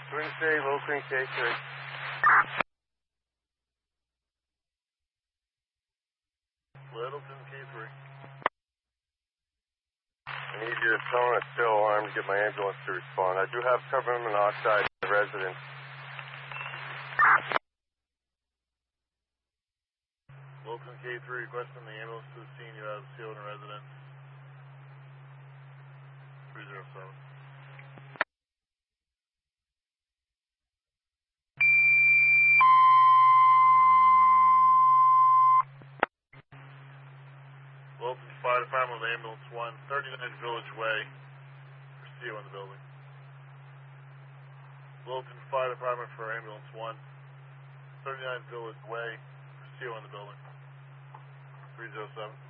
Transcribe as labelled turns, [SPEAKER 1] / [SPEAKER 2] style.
[SPEAKER 1] Twin City, Littleton, K3.
[SPEAKER 2] Littleton, K3.
[SPEAKER 1] I need you to tone a still alarm to get my ambulance to respond. I do have carbon monoxide in the residence.
[SPEAKER 2] Littleton, K3, requesting the ambulance to the scene. You have CO in a residence. 307. Littleton Fire Department with ambulance 1, 39 Village Way. For CO in the building. Littleton Fire Department for ambulance 1, 39 Village Way. For CO in the building. 307.